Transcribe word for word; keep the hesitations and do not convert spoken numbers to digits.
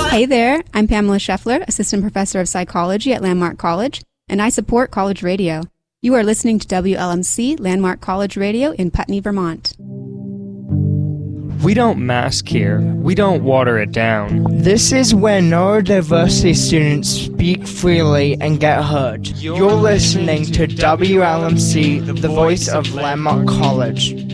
Hey there, I'm Pamela Scheffler, Assistant Professor of Psychology at Landmark College, and I support college radio. You are listening to W L M C, Landmark College Radio in Putney, Vermont. We don't mask here. We don't water it down. This is where neurodiversity students speak freely and get heard. You're listening to W L M C, the voice of Landmark College.